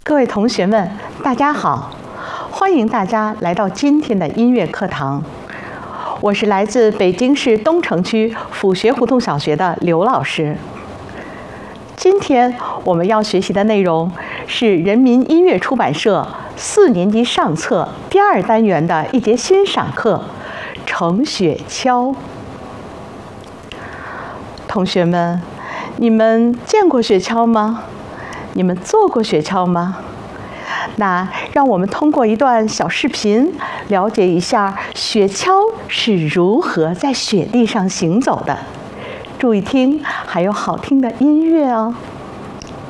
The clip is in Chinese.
各位同学们，大家好！欢迎大家来到今天的音乐课堂。我是来自北京市东城区府学胡同小学的刘老师。今天我们要学习的内容是人民音乐出版社4年级上册第2单元的一节欣赏课《程雪橇》。同学们，你们见过雪橇吗？你们坐过雪橇吗？那让我们通过一段小视频了解一下雪橇是如何在雪地上行走的。注意听，还有好听的音乐哦。